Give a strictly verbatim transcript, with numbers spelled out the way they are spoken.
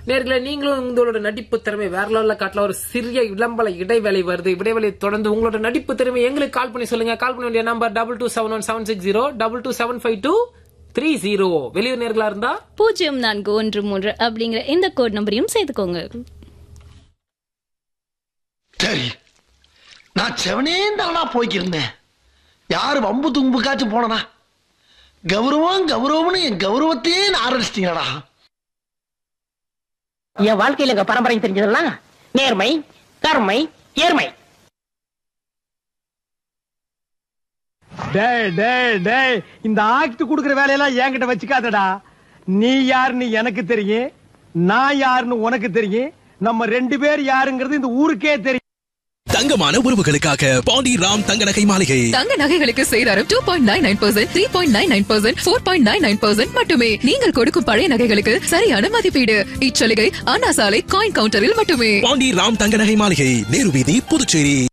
நேர்களை நீங்களும் உங்களோட நடிப்பு திறமை வேற லெவல்ல காட்டல. ஒரு சிறிய விளம்பர இடைவேளை வருது. இடைவேளை தொடர்ந்து உங்களோட நடிப்பு திறமை எங்களுக்கு கால் பண்ணி சொல்லுங்க. கால் பண்ண வேண்டிய number double two seven one seven six zero double two seven five two three zero. வெளியூர் நேர்களா இருந்தா பூஜ்ஜியம் நான்கு ஒன்று மூன்று அப்படிங்கிற இந்த கோட் நம்பரையும் சேர்த்துக்கோங்க. சரி, நான் செவனே தானா போய்க்கிருந்தேன். யாரு வம்பு தும்புக்காச்சும் போனனா? கௌரவம் கௌரவம்னு என் கௌரவத்தையே ஆரம்பிச்சிட்டீங்களா? என் வாழ்க்கையில எங்க பரம்பரை தெரிஞ்சதெல்லாம் நேர்மை, கருமை, ஏர்மை. டேய் டேய் டேய், இந்த ஆக்ட் குடுக்குற வேலையெல்லாம் என்கிட்ட வச்சுக்காதடா. நீ யாருன்னு எனக்கு தெரியும், நான் யாருன்னு உனக்கு தெரியும். நம்ம ரெண்டு பேர் யாருங்கிறது இந்த ஊருக்கே தெரியும். தங்கமான உறவுகளுக்காக பாண்டி ராம் தங்க நகை மாளிகை. தங்க நகைகளுக்கு சேதாரம் two point nine nine percent, three point nine nine percent, four point nine nine percent மட்டுமே. நீங்கள் கொடுக்கும் பழைய நகைகளுக்கு சரியான மதிப்பீடு. இச்சலுகை அண்ணா சாலை காயின் கவுண்டரில் மட்டுமே. பாண்டி ராம் தங்க நகை மாளிகை, நேரு வீதி, புதுச்சேரி.